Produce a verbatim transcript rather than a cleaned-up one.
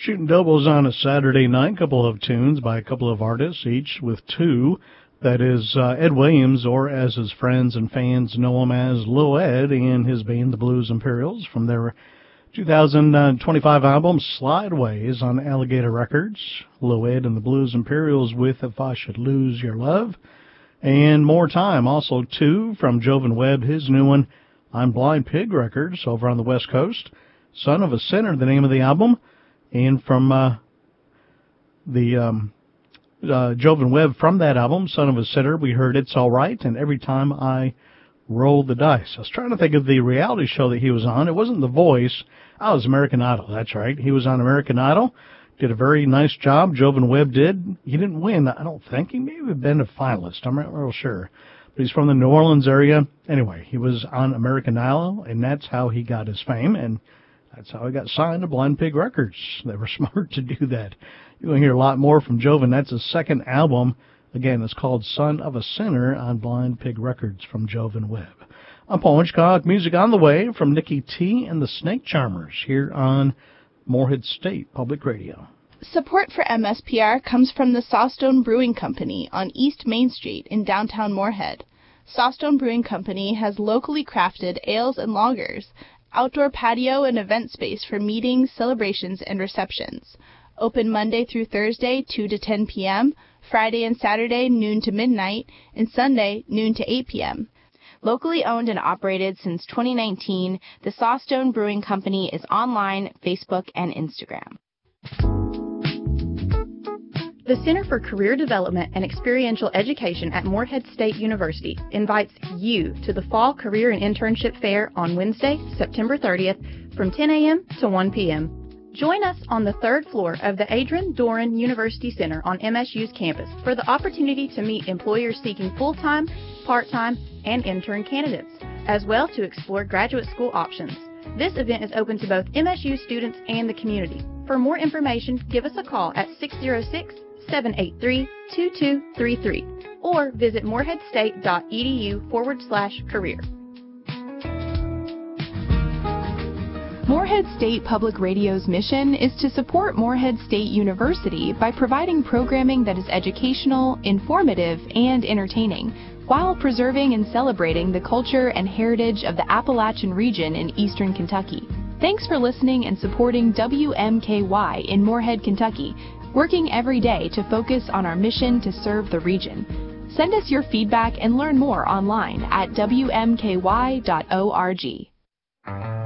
Shooting doubles on a Saturday night, couple of tunes by a couple of artists, each with two. That is uh, Ed Williams, or as his friends and fans know him as Lil Ed, and his band, the Blues Imperials, from their two thousand twenty-five album, Slideways, on Alligator Records. Lil Ed and the Blues Imperials with If I Should Lose Your Love. And More Time, also two, from Jovan Webb, his new one, on Blind Pig Records, over on the West Coast. Son of a Sinner, the name of the album. And from uh, the... Um, Uh, Jovan Webb, from that album, Son of a Sinner, we heard It's All Right, and Every Time I Roll the Dice. I was trying to think of the reality show that he was on. It wasn't The Voice. Oh, it was American Idol, that's right. He was on American Idol, did a very nice job. Jovan Webb did. He didn't win, I don't think. He may have been a finalist, I'm not real sure. But he's from the New Orleans area. Anyway, he was on American Idol, and that's how he got his fame, and that's how he got signed to Blind Pig Records. They were smart to do that. You're going to hear a lot more from Jovan. That's his second album. Again, it's called Son of a Sinner on Blind Pig Records from Jovan Webb. I'm Paul Hitchcock. Music on the way from Nikki T and the Snake Charmers here on Morehead State Public Radio. Support for M S P R comes from the Sawstone Brewing Company on East Main Street in downtown Morehead. Sawstone Brewing Company has locally crafted ales and lagers, outdoor patio and event space for meetings, celebrations, and receptions. Open Monday through Thursday, two to ten p.m., Friday and Saturday, noon to midnight, and Sunday, noon to eight p.m. Locally owned and operated since twenty nineteen, the Sawstone Brewing Company is online, Facebook, and Instagram. The Center for Career Development and Experiential Education at Morehead State University invites you to the Fall Career and Internship Fair on Wednesday, September thirtieth, from ten a.m. to one p.m. Join us on the third floor of the Adrian Doran University Center on M S U's campus for the opportunity to meet employers seeking full-time, part-time, and intern candidates, as well to explore graduate school options. This event is open to both M S U students and the community. For more information, give us a call at six oh six, seven eight three, two two three three or visit moreheadstate.edu forward slash career. Morehead State Public Radio's mission is to support Morehead State University by providing programming that is educational, informative, and entertaining, while preserving and celebrating the culture and heritage of the Appalachian region in eastern Kentucky. Thanks for listening and supporting W M K Y in Morehead, Kentucky, working every day to focus on our mission to serve the region. Send us your feedback and learn more online at W M K Y dot org.